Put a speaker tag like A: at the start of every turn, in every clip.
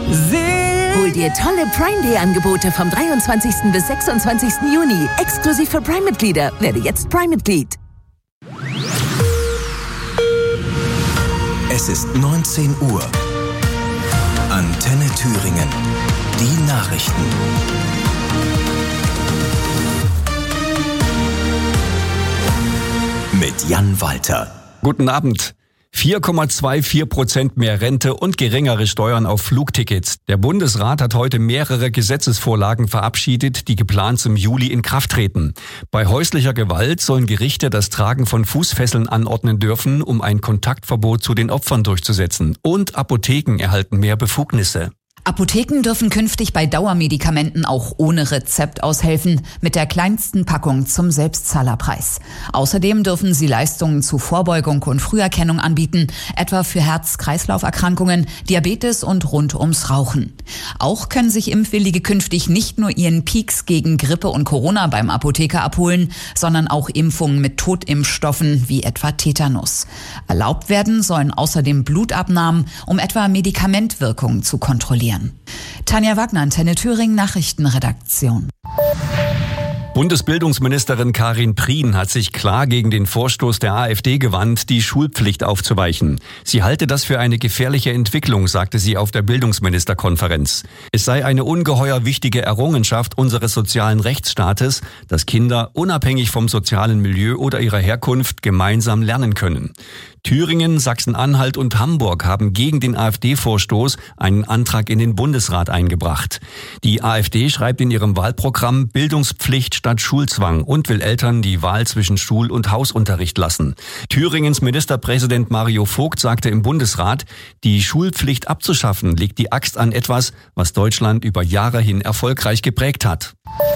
A: Hol dir tolle Prime Day Angebote vom 23. bis 26. Juni. Exklusiv für Prime-Mitglieder. Werde jetzt Prime-Mitglied.
B: Es ist 19 Uhr. Antenne Thüringen. Die Nachrichten. Mit Jan Walter.
C: Guten Abend. 4,24% mehr Rente und geringere Steuern auf Flugtickets. Der Bundesrat hat heute mehrere Gesetzesvorlagen verabschiedet, die geplant zum Juli in Kraft treten. Bei häuslicher Gewalt sollen Gerichte das Tragen von Fußfesseln anordnen dürfen, um ein Kontaktverbot zu den Opfern durchzusetzen. Und Apotheken erhalten mehr Befugnisse.
D: Apotheken dürfen künftig bei Dauermedikamenten auch ohne Rezept aushelfen, mit der kleinsten Packung zum Selbstzahlerpreis. Außerdem dürfen sie Leistungen zu Vorbeugung und Früherkennung anbieten, etwa für Herz-Kreislauf-Erkrankungen, Diabetes und rund ums Rauchen. Auch können sich Impfwillige künftig nicht nur ihren Peaks gegen Grippe und Corona beim Apotheker abholen, sondern auch Impfungen mit Totimpfstoffen wie etwa Tetanus. Erlaubt werden sollen außerdem Blutabnahmen, um etwa Medikamentwirkungen zu kontrollieren. Tanja Wagner, Antenne Thüringen, Nachrichtenredaktion.
C: Bundesbildungsministerin Karin Prien hat sich klar gegen den Vorstoß der AfD gewandt, die Schulpflicht aufzuweichen. Sie halte das für eine gefährliche Entwicklung, sagte sie auf der Bildungsministerkonferenz. Es sei eine ungeheuer wichtige Errungenschaft unseres sozialen Rechtsstaates, dass Kinder unabhängig vom sozialen Milieu oder ihrer Herkunft gemeinsam lernen können. Thüringen, Sachsen-Anhalt und Hamburg haben gegen den AfD-Vorstoß einen Antrag in den Bundesrat eingebracht. Die AfD schreibt in ihrem Wahlprogramm Bildungspflicht statt Schulzwang und will Eltern die Wahl zwischen Schul- und Hausunterricht lassen. Thüringens Ministerpräsident Mario Vogt sagte im Bundesrat, die Schulpflicht abzuschaffen legt die Axt an etwas, was Deutschland über Jahre hin erfolgreich geprägt hat.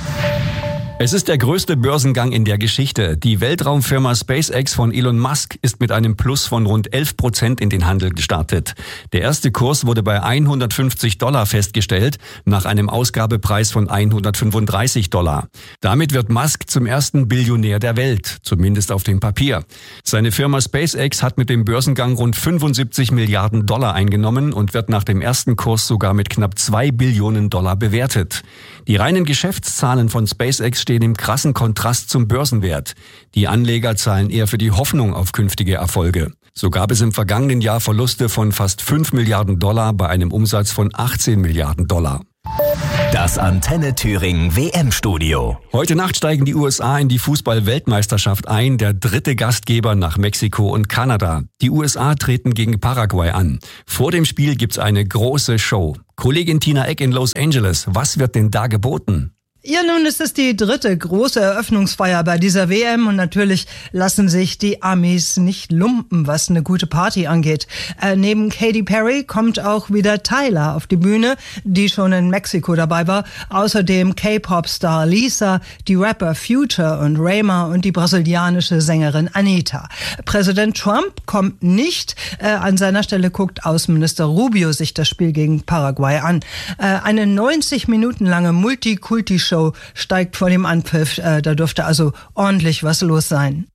C: Es ist der größte Börsengang in der Geschichte. Die Weltraumfirma SpaceX von Elon Musk ist mit einem Plus von rund 11% in den Handel gestartet. Der erste Kurs wurde bei $150 festgestellt, nach einem Ausgabepreis von $135. Damit wird Musk zum ersten Billionär der Welt, zumindest auf dem Papier. Seine Firma SpaceX hat mit dem Börsengang rund $75 Milliarden eingenommen und wird nach dem ersten Kurs sogar mit knapp $2 Billionen bewertet. Die reinen Geschäftszahlen von SpaceX stehen im krassen Kontrast zum Börsenwert. Die Anleger zahlen eher für die Hoffnung auf künftige Erfolge. So gab es im vergangenen Jahr Verluste von fast $5 Milliarden bei einem Umsatz von $18 Milliarden.
B: Das Antenne Thüringen WM-Studio.
C: Heute Nacht steigen die USA in die Fußball-Weltmeisterschaft ein, der dritte Gastgeber nach Mexiko und Kanada. Die USA treten gegen Paraguay an. Vor dem Spiel gibt's eine große Show. Kollegin Tina Eck in Los Angeles, was wird denn da geboten?
E: Ja, nun, es ist die dritte große Eröffnungsfeier bei dieser WM und natürlich lassen sich die Amis nicht lumpen, was eine gute Party angeht. Neben Katy Perry kommt auch wieder Tyler auf die Bühne, die schon in Mexiko dabei war. Außerdem K-Pop-Star Lisa, die Rapper Future und Rayma und die brasilianische Sängerin Anitta. Präsident Trump kommt nicht. An seiner Stelle guckt Außenminister Rubio sich das Spiel gegen Paraguay an. Eine 90 Minuten lange Multikulti-Show steigt vor dem Anpfiff. Da dürfte also ordentlich was los sein.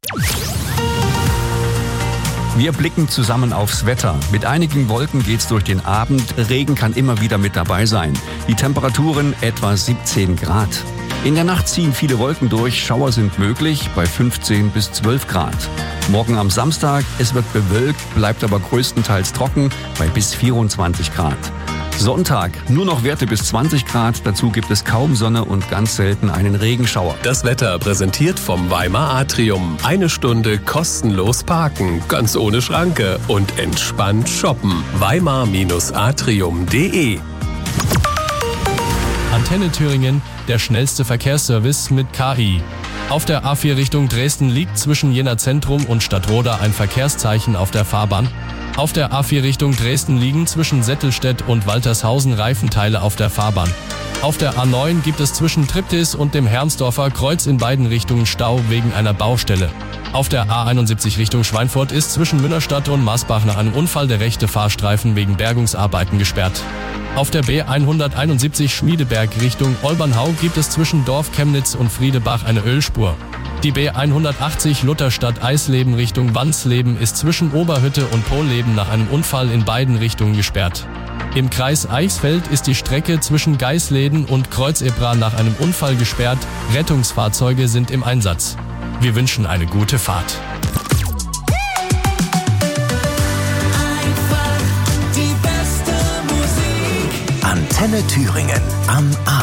C: Wir blicken zusammen aufs Wetter. Mit einigen Wolken geht's durch den Abend. Regen kann immer wieder mit dabei sein. Die Temperaturen etwa 17 Grad. In der Nacht ziehen viele Wolken durch. Schauer sind möglich bei 15 bis 12 Grad. Morgen am Samstag, es wird bewölkt, bleibt aber größtenteils trocken bei bis 24 Grad. Sonntag nur noch Werte bis 20 Grad, dazu gibt es kaum Sonne und ganz selten einen Regenschauer.
F: Das Wetter präsentiert vom Weimar Atrium. 1 Stunde kostenlos parken, ganz ohne Schranke und entspannt shoppen. Weimar-atrium.de.
G: Antenne Thüringen, der schnellste Verkehrsservice mit KI. Auf der A4 Richtung Dresden liegt zwischen Jena Zentrum und Stadtroda ein Verkehrszeichen auf der Fahrbahn. Auf der A4 Richtung Dresden liegen zwischen Settelstedt und Waltershausen Reifenteile auf der Fahrbahn. Auf der A9 gibt es zwischen Triptis und dem Hermsdorfer Kreuz in beiden Richtungen Stau wegen einer Baustelle. Auf der A71 Richtung Schweinfurt ist zwischen Münnerstadt und Marsbach nach einem Unfall der rechte Fahrstreifen wegen Bergungsarbeiten gesperrt. Auf der B171 Schmiedeberg Richtung Olbernhau gibt es zwischen Dorf Chemnitz und Friedebach eine Ölspur. Die B180 Lutherstadt-Eisleben Richtung Wansleben ist zwischen Oberhütte und Polleben nach einem Unfall in beiden Richtungen gesperrt. Im Kreis Eichsfeld ist die Strecke zwischen Geisleden und Kreuzebra nach einem Unfall gesperrt. Rettungsfahrzeuge sind im Einsatz. Wir wünschen eine gute Fahrt.
B: Antenne Thüringen am